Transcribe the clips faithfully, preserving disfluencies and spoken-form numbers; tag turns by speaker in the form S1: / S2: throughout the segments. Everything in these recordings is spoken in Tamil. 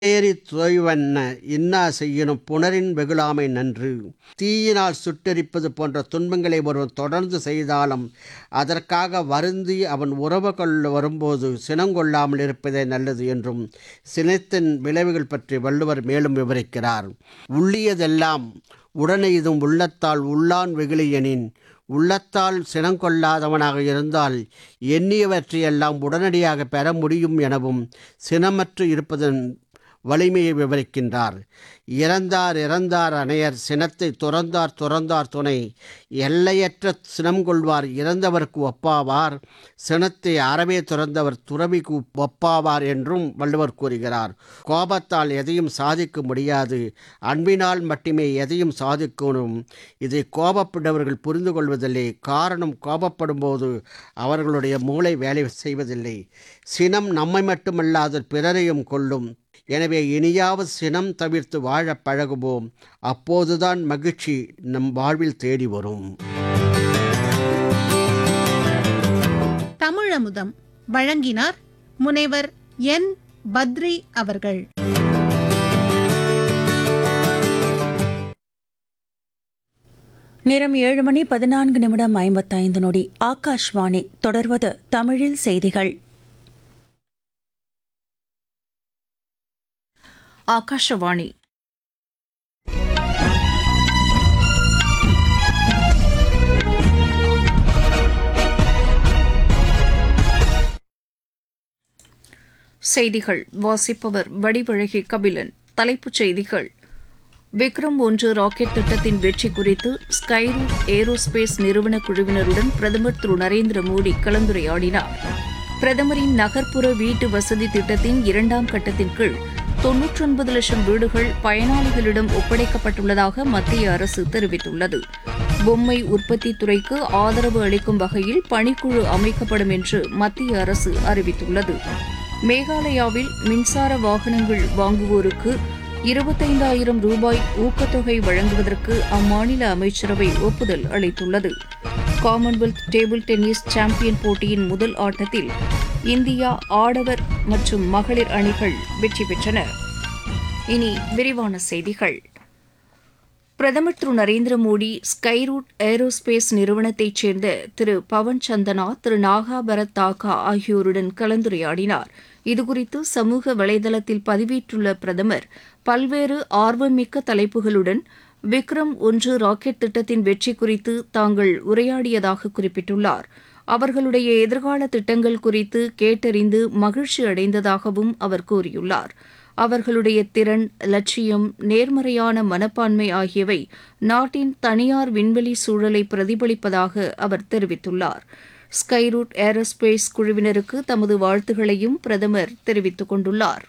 S1: ஏறி துய்வன்ன இன்னா செய்யினும் புணரின் வெகுளாமை நன்று. தீயினால் சுட்டெரிப்பது போன்ற துன்பங்களை ஒருவன் தொடர்ந்து செய்தாலும் அதற்காக வருந்தி அவன் உறவு கொள்ள வரும்போது சினங்கொள்ளாமல் இருப்பதே நல்லது என்றும் சினத்தின் விளைவுகள் பற்றி வள்ளுவர் மேலும் விவரிக்கிறார். உள்ளியதெல்லாம் உடனெய்தும் உள்ளத்தால் உள்ளான் வெகுளியெனின், உள்ளத்தால் சினங்கொள்ளாதவனாக இருந்தால் எண்ணியவற்றையெல்லாம் உடனடியாக பெற முடியும் எனவும் சினமற்று இருப்பதன் வலிமையை விவரிக்கின்றார். இறந்தார் இறந்தார் அணையர் சினத்தை துறந்தார் துறந்தார் துணை, எல்லையற்ற சினம் கொள்வார் இறந்தவர்க்கு ஒப்பாவார், சினத்தை அறவே துறந்தவர் துறவிக்கு ஒப்பாவார் என்றும் வள்ளுவர் கூறுகிறார். கோபத்தால் எதையும் சாதிக்க முடியாது, அன்பினால் மட்டுமே எதையும் சாதிக்கணும். இதை கோபப்பட்டவர்கள் புரிந்து கொள்வதில்லை. காரணம், கோபப்படும் போது அவர்களுடைய மூளை வேலை செய்வதில்லை. சினம் நம்மை மட்டுமல்லாது பிறரையும் கொள்ளும். எனவே இனியாவது சினம் தவிர்த்து வாழ பழகுவோம். அப்போதுதான் மகிழ்ச்சி நம் வாழ்வில் தேடி வரும்.
S2: தமிழமுதம் வழங்கினார் முனைவர் என் பத்ரி அவர்கள்.
S3: நேரம் ஏழு மணி பதினான்கு நிமிடம் ஐம்பத்தைந்து நொடி. ஆகாஷ்வாணி. தொடர்வது தமிழில் செய்திகள்.
S4: ஆகாஷவாணி. செய்திகள் வாசிப்பவர் வடிவழகி கபிலன். தலைப்புச் செய்திகள். விக்ரம் ஒன்று ராக்கெட் திட்டத்தின் வெற்றி குறித்து ஸ்கைரூட் ஏரோஸ்பேஸ் நிறுவன குழுவினருடன் பிரதமர் திரு நரேந்திர மோடி கலந்துரையாடினார். பிரதமரின் நகர்ப்புற வீட்டு வசதி திட்டத்தின் இரண்டாம் கட்டத்தின் கீழ் தொன்னூற்றி ஒன்பது லட்சம் வீடுகள் பயனாளிகளிடம் ஒப்படைக்கப்பட்டுள்ளதாக மத்திய அரசு தெரிவித்துள்ளது. பொம்மை உற்பத்தி துறைக்கு ஆதரவு அளிக்கும் வகையில் பணிக்குழு அமைக்கப்படும் என்று மத்திய அரசு அறிவித்துள்ளது. மேகாலயாவில் மின்சார வாகனங்கள் வாங்குவோருக்கு இருபத்தைந்தாயிரம் ரூபாய் ஊக்கத்தொகை வழங்குவதற்கு அம்மாநில அமைச்சரவை ஒப்புதல் அளித்துள்ளது. காமன்வெல்த் டேபிள் டென்னிஸ் சாம்பியன் போட்டியின் முதல் ஆட்டத்தில் இந்தியா ஆடவர் மற்றும் மகளிர் அணிகள் வெற்றி பெற்றன. இனி விரிவான செய்திகள். பிரதமர் திரு நரேந்திர மோடி ஸ்கைரூட் ஏரோஸ்பேஸ் நிறுவனத்தைச் சேர்ந்த திரு பவன் சந்தனா, திரு நாகா பரத் தாக்கா ஆகியோருடன் கலந்துரையாடினார். இதுகுறித்து சமூக வலைதளத்தில் பதிவிட்டுள்ள பிரதமர், பல்வேறு ஆர்வமிக்க தலைப்புகளுடன் விக்ரம் ஒன்று ராக்கெட் திட்டத்தின் வெற்றி குறித்து தாங்கள் உரையாடியதாக குறிப்பிட்டுள்ளார். அவர்களுடைய எதிர்கால திட்டங்கள் குறித்து கேட்டறிந்து மகிழ்ச்சி அடைந்ததாகவும் அவர் கூறியுள்ளார். அவர்களுடைய திறன், லட்சியம், நேர்மறையான மனப்பான்மை ஆகியவை நாட்டின் தனியார் விண்வெளி சூழலை பிரதிபலிப்பதாக அவர் தெரிவித்துள்ளார். ஸ்கைரூட் ஏரோஸ்பேஸ் குழுவினருக்கு தமது வாழ்த்துகளையும் பிரதமர் தெரிவித்துக் கொண்டுள்ளார்.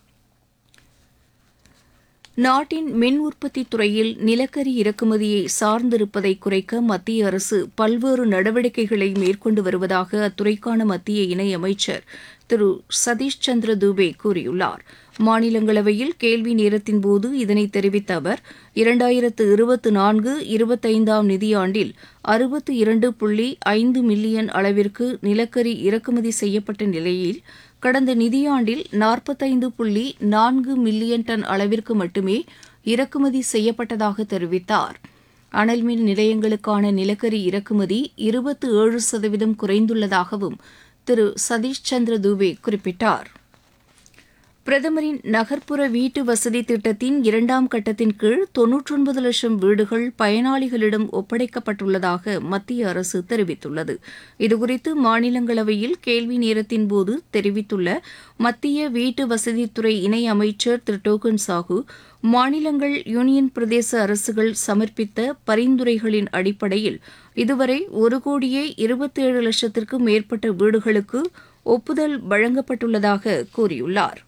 S4: நாட்டின் மின் உற்பத்தி துறையில் நிலக்கரி இறக்குமதியை சார்ந்திருப்பதை குறைக்க மத்திய அரசு பல்வேறு நடவடிக்கைகளை மேற்கொண்டு வருவதாக அத்துறைக்கான மத்திய இணையமைச்சர் திரு சதீஷ் சந்திர தூபே கூறியுள்ளார். மாநிலங்களவையில் கேள்வி நேரத்தின்போது இதனை தெரிவித்த அவர், இரண்டாயிரத்து இருபத்தி நான்கு இருபத்தைந்தாம் நிதியாண்டில் அறுபத்தி இரண்டு புள்ளி ஐந்து மில்லியன் அளவிற்கு நிலக்கரி இறக்குமதி செய்யப்பட்ட நிலையில் கடந்த நிதியாண்டில் நாற்பத்தைந்து புள்ளி நான்கு மில்லியன் டன் அளவிற்கு மட்டுமே இறக்குமதி செய்யப்பட்டதாக தெரிவித்தார். அனல்மின் நிலையங்களுக்கான நிலக்கரி இறக்குமதி இருபத்தி ஏழு சதவீதம் குறைந்துள்ளதாகவும் திரு சதீஷ் சந்திர தூபே குறிப்பிட்டார். பிரதமரின் நகர்ப்புற வீட்டு வசதி திட்டத்தின் இரண்டாம் கட்டத்தின் கீழ் தொன்னூற்றி ஒன்பது லட்சம் வீடுகள் பயனாளிகளிடம் ஒப்படைக்கப்பட்டுள்ளதாக மத்திய அரசு தெரிவித்துள்ளது. இதுகுறித்து மாநிலங்களவையில் கேள்வி நேரத்தின்போது தெரிவித்துள்ள மத்திய வீட்டு வசதித்துறை இணை அமைச்சர் திரு டோக்கன் சாஹூ, மாநிலங்கள், யூனியன் பிரதேச அரசுகள் சமர்ப்பித்த பரிந்துரைகளின் அடிப்படையில் இதுவரை ஒரு கோடியே இருபத்தேழு லட்சத்திற்கும் மேற்பட்ட வீடுகளுக்கு ஒப்புதல் வழங்கப்பட்டுள்ளதாக கூறியுள்ளார்.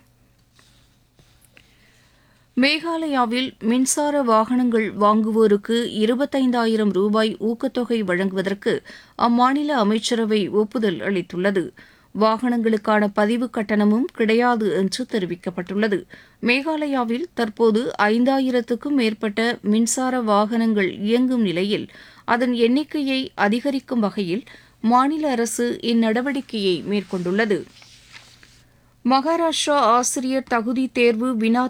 S4: மேகாலயாவில் மின்சார வாகனங்கள் வாங்குவோருக்கு இருபத்தைந்தாயிரம் ரூபாய் ஊக்கத்தொகை வழங்குவதற்கு அம்மாநில அமைச்சரவை ஒப்புதல் அளித்துள்ளது. வாகனங்களுக்கான பதிவு கட்டணமும் கிடையாது என்று தெரிவிக்கப்பட்டுள்ளது. மேகாலயாவில் தற்போது ஐந்தாயிரத்துக்கும் மேற்பட்ட மின்சார வாகனங்கள் இயங்கும் நிலையில் அதன் எண்ணிக்கையை அதிகரிக்கும் வகையில் மாநில அரசு இந்நடவடிக்கையை மேற்கொண்டுள்ளது. மகாராஷ்டிரா ஆசிரியர் தகுதி தேர்வு வினா